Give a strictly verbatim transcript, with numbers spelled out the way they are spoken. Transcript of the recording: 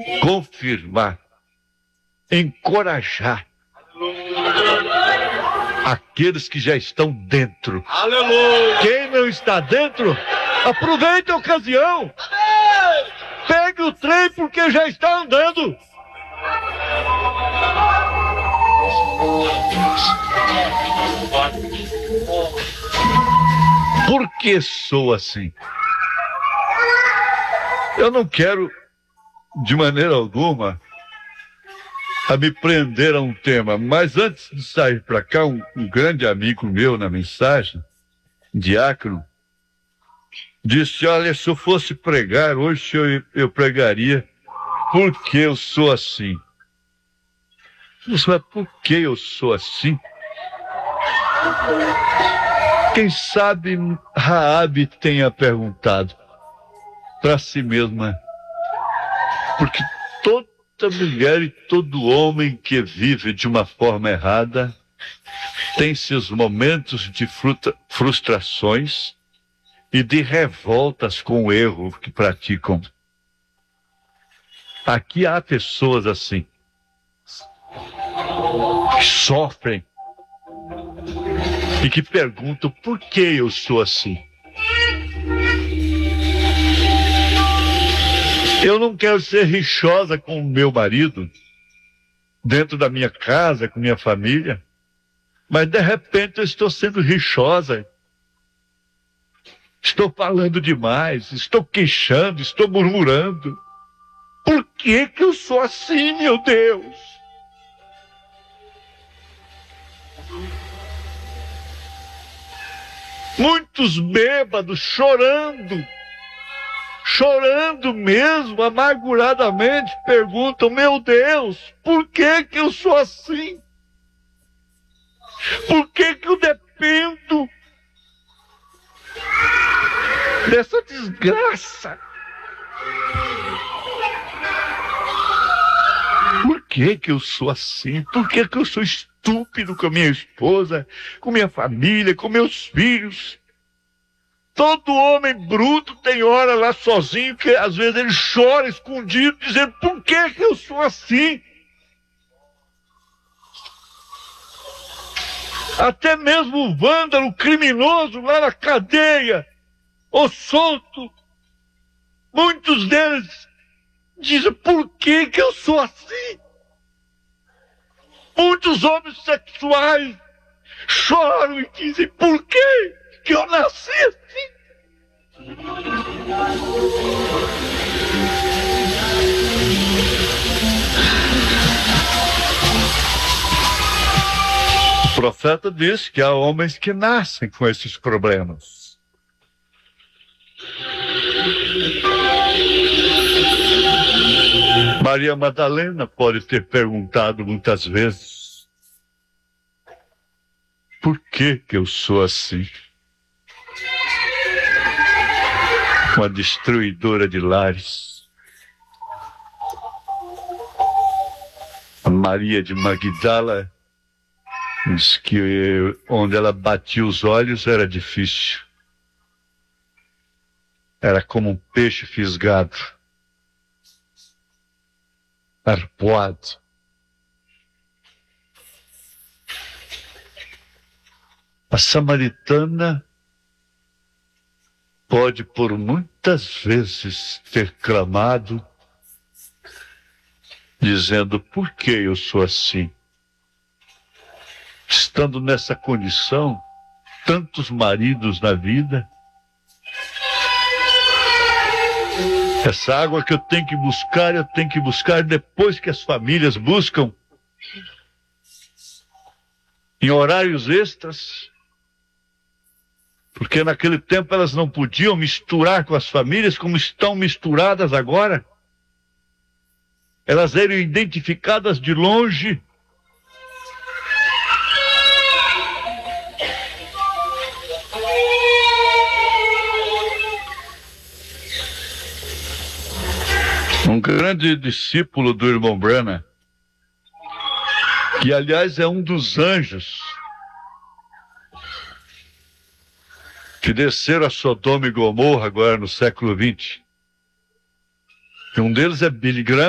confirmar, encorajar aqueles que já estão dentro. Aleluia! Quem não está dentro, aproveite a ocasião. Pegue o trem porque já está andando. Por que sou assim? Eu não quero, de maneira alguma, a me prender a um tema, mas antes de sair para cá, um, um grande amigo meu na mensagem, diácono, disse: olha, se eu fosse pregar hoje, eu, eu pregaria porque eu sou assim. Mas por que eu sou assim? Quem sabe Raabe tenha perguntado para si mesma, porque toda mulher e todo homem que vive de uma forma errada tem seus momentos de fruta, frustrações e de revoltas com o erro que praticam. Aqui há pessoas assim, que sofrem e que perguntam: por que eu sou assim? Eu não quero ser rixosa com o meu marido, dentro da minha casa, com minha família, mas de repente eu estou sendo rixosa. Estou falando demais, estou queixando, estou murmurando. Por que que eu sou assim, meu Deus? Muitos bêbados chorando, chorando mesmo, amarguradamente, perguntam: meu Deus, por que que eu sou assim? Por que que eu dependo dessa desgraça? Por que que eu sou assim? Por que que eu sou estúpido com a minha esposa, com minha família, com meus filhos? Todo homem bruto tem hora lá sozinho que às vezes ele chora escondido, dizendo: por que que eu sou assim? Até mesmo o vândalo, o criminoso lá na cadeia, ou solto, muitos deles dizem: por que que eu sou assim? Muitos homens sexuais choram e dizem: por que que eu nasci assim? O profeta diz que há homens que nascem com esses problemas. Maria Madalena pode ter perguntado muitas vezes: por que que eu sou assim? Uma destruidora de lares. A Maria de Magdala diz que onde ela batia os olhos era difícil. Era como um peixe fisgado, arpoado. A samaritana pode por muitas vezes ter clamado, dizendo: por que eu sou assim? Estando nessa condição, tantos maridos na vida, essa água que eu tenho que buscar, eu tenho que buscar depois que as famílias buscam, em horários extras, porque naquele tempo elas não podiam misturar com as famílias como estão misturadas agora. Elas eram identificadas de longe. Um grande discípulo do irmão Branham, que aliás é um dos anjos que desceram a Sodoma e Gomorra agora no século vinte. Um deles é Billy Graham.